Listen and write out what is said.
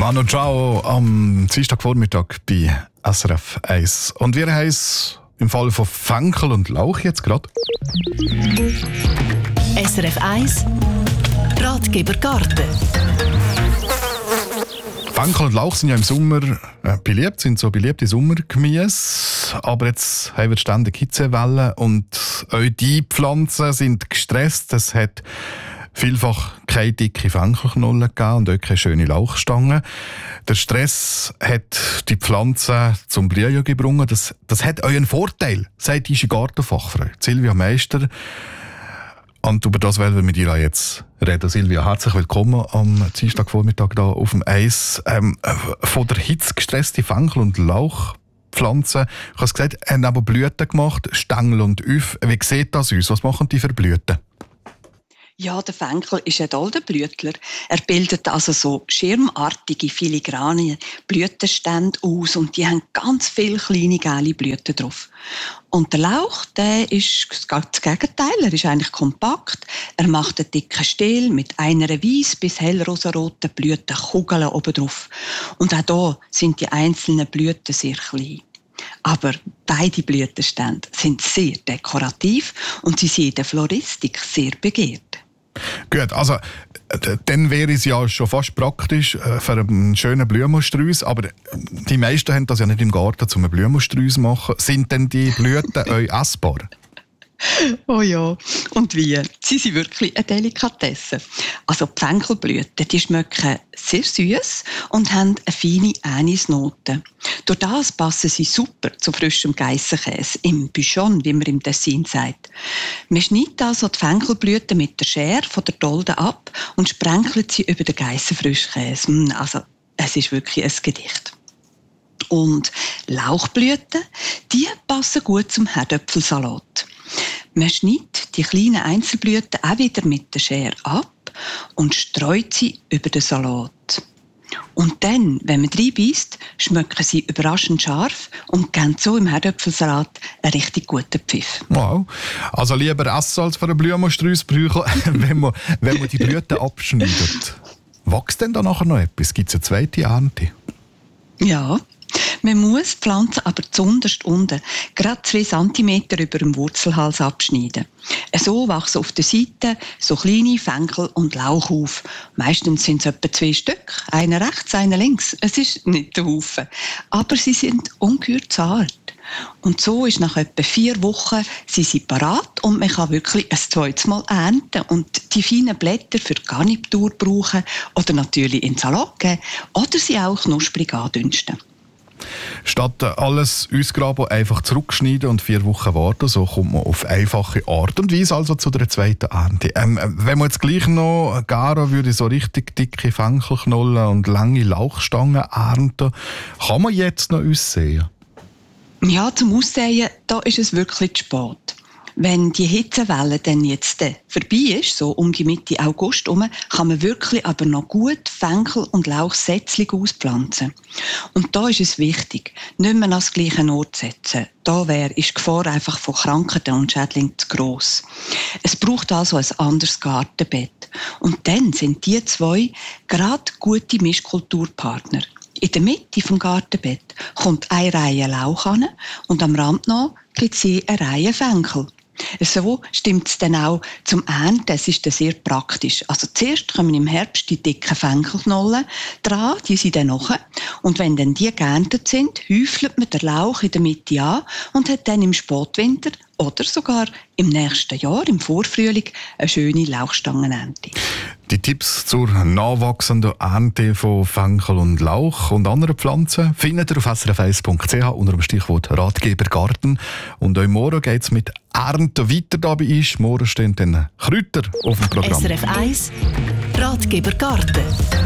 Manu Ciao am Dienstagvormittag bei SRF 1. Und wir haben es im Fall von Fenchel und Lauch jetzt gerade. SRF 1 Ratgeber Garten. Fenchel und Lauch sind ja im Sommer beliebt, sind so beliebte Sommergemüse. Aber jetzt haben wir ständig Hitzewellen und auch die Pflanzen sind gestresst. Es hat vielfach keine dicke Fenchelknollen gegeben und auch keine schöne Lauchstangen. Der Stress hat die Pflanzen zum Blühen gebracht. Das hat euren Vorteil, sagt unsere Gartenfachfrau Silvia Meister. Und über das wollen wir mit ihr jetzt reden. Silvia, herzlich willkommen am Dienstagvormittag hier auf dem Eis. Von der Hitze gestresste Fenchel- und Lauchpflanzen, ich habe es gesagt, haben aber Blüten gemacht, Stängel und Üff. Wie sieht das aus? Was machen die für Blüten? Ja, der Fenchel ist ein toller Blütler. Er bildet also so schirmartige, filigrane Blütenstände aus und die haben ganz viele kleine, gelbe Blüten drauf. Und der Lauch, der ist das Gegenteil. Er ist eigentlich kompakt. Er macht einen dicken Stiel mit einer weiss bis hellrosaroten Blütenkugeln oben drauf. Und auch hier sind die einzelnen Blüten sehr klein. Aber beide Blütenstände sind sehr dekorativ und sie sind in der Floristik sehr begehrt. Gut, also dann wäre es ja schon fast praktisch für einen schönen Blumenstrauß, aber die meisten haben das ja nicht im Garten, um einen Blumenstrauß zu machen. Sind denn die Blüten euch essbar? Oh ja, und wie? Sie sind wirklich eine Delikatesse. Also die Fenchelblüten, die schmecken sehr süß und haben eine feine Anisnote. Durch das passen sie super zu frischem Geissenkäse, im Buchon, wie man im Tessin sagt. Man schneidet also die Fenchelblüten mit der Schere von der Dolde ab und sprenkelt sie über den Geissenfrischkäse. Also es ist wirklich ein Gedicht. Und Lauchblüten, die passen gut zum Herdöpfelsalat. Man schneidet die kleinen Einzelblüten auch wieder mit der Schere ab und streut sie über den Salat. Und dann, wenn man reinbeißt, schmecken sie überraschend scharf und geben so im Herdöpfelsalat einen richtig guten Pfiff. Wow. Also lieber essen als für einen Blumenstrauß brauchen, wenn man die Blüten abschneidet. Wächst denn da nachher noch etwas? Gibt es eine zweite Ernte? Ja. Man muss die Pflanze aber zuunterst unten, gerade 2 cm über dem Wurzelhals abschneiden. So wachsen auf der Seite so kleine Fenchel und Lauch auf. Meistens sind es etwa 2 Stück, einer rechts, einer links. Es ist nicht der Haufen, aber sie sind ungeheuer zart. Und so ist nach etwa 4 Wochen sie parat und man kann wirklich ein zweites Mal ernten und die feinen Blätter für die Garnitur brauchen oder natürlich in den Salat geben oder sie auch knusprig andünsten. Statt alles ausgraben, einfach zurückschneiden und 4 Wochen warten, so kommt man auf einfache Art und Weise also zu der zweiten Ernte. Wenn man jetzt gleich noch garen würde, so richtig dicke Fenchelknollen und lange Lauchstangen ernten, kann man jetzt noch aussehen? Ja, zum Aussehen, da ist es wirklich zu spät. Wenn die Hitzewelle dann jetzt vorbei ist, so um die Mitte August herum, kann man wirklich aber noch gut Fenchel- und Lauchsätzchen auspflanzen. Und da ist es wichtig, nicht mehr an den gleichen Ort zu setzen. Da ist die Gefahr einfach von Krankheiten und Schädlingen zu gross. Es braucht also ein anderes Gartenbett. Und dann sind die 2 gerade gute Mischkulturpartner. In der Mitte des Gartenbett kommt eine Reihe Lauch an und am Rand noch gibt es eine Reihe Fenchel. So stimmt es dann auch zum Ernten. Es ist dann sehr praktisch. Also zuerst kommen im Herbst die dicken Fenchelknollen dran, die sind dann nachher. Und wenn dann die geerntet sind, häufelt man den Lauch in der Mitte an und hat dann im Spätwinter oder sogar im nächsten Jahr, im Vorfrühling, eine schöne Lauchstangenernte. Die Tipps zur nachwachsenden Ernte von Fenchel und Lauch und anderen Pflanzen findet ihr auf srf1.ch unter dem Stichwort Ratgeber Garten. Und auch morgen geht es mit Ernten weiter da bei uns. Morgen stehen dann Kräuter auf dem Programm. SRF 1 Ratgeber Garten.